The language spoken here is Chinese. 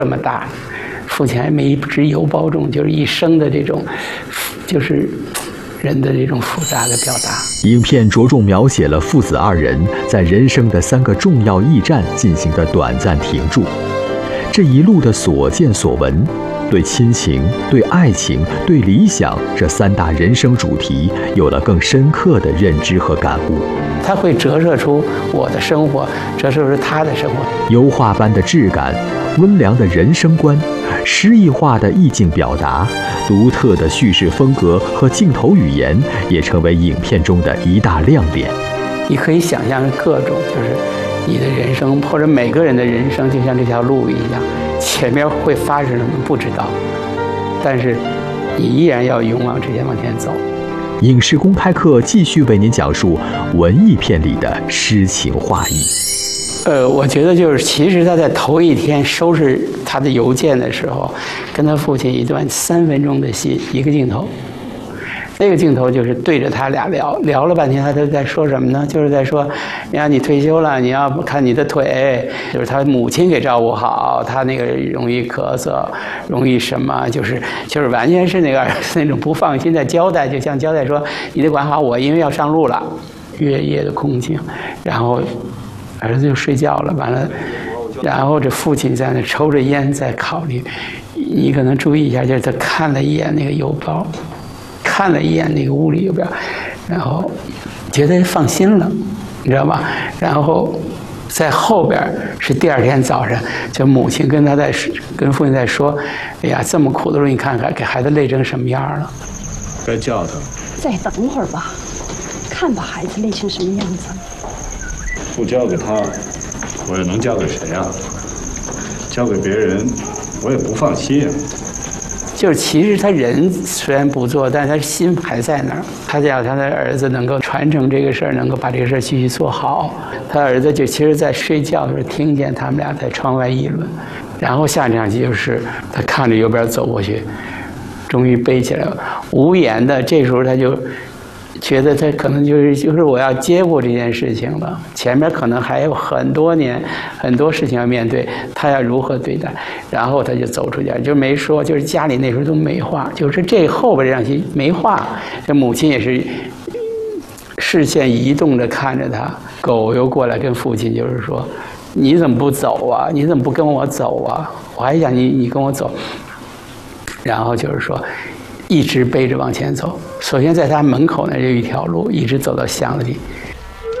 这么大，父亲还没只有保重，就是一生的这种，就是人的这种复杂的表达。 影片着重描写了父子二人在人生的3个重要驿站进行的短暂停驻，这一路的所见所闻，对亲情、对爱情、对理想这3大人生主题有了更深刻的认知和感悟。 它会折射出我的生活，折射出他的生活。 油画般的质感，温良的人生观，诗意化的意境表达，独特的叙事风格和镜头语言，也成为影片中的一大亮点。 你可以想象各种，就是你的人生，或者每个人的人生，就像这条路一样，前面会发生什么不知道，但是你依然要勇往直前往前走。 影视公开课继续为您讲述文艺片里的诗情画意。 我觉得就是，其实他在头一天收拾他的邮件的时候，跟他父亲一段3分钟的戏，一个镜头。那个镜头就是对着他俩聊了半天，他都在说什么呢？就是在说，你看你退休了，你要看你的腿，就是他母亲给照顾好，他那个容易咳嗽，容易什么，就是完全是那个那种不放心的交代，就像交代说，你得管好我，因为要上路了，月夜的空境，然后儿子就睡觉了，完了，然后这父亲在那抽着烟在考虑，你可能注意一下，就是他看了一眼那个邮包。看了一眼那个屋里邮票，然后觉得放心了，你知道吧？然后在后边是第2天早上，就母亲跟父亲在说：“哎呀，这么苦的时候，你看看给孩子累成什么样了。” 该叫他。 再等会儿吧，看把孩子累成什么样子。 不交给他，我又能交给谁啊？交给别人，我也不放心啊。 就是其实他人虽然不做，但是他心还在那儿。他想他的儿子能够传承这个事儿，能够把这个事儿继续做好。他儿子就其实在睡觉的时候听见他们俩在窗外议论，然后下场戏就是他看着右边走过去，终于背起来了，无言的。这时候他就觉得他可能就是我要接过这件事情了，前面可能还有很多年很多事情要面对，他要如何对待？然后他就走出去，就没说，就是家里那时候都没话，就是这后边这场戏没话，这母亲也是视线移动着看着他，狗又过来跟父亲就是说，你怎么不走啊？你怎么不跟我走啊？我还想你跟我走，然后就是说。一直背着往前走，首先在他门口那就一条路，一直走到巷子里，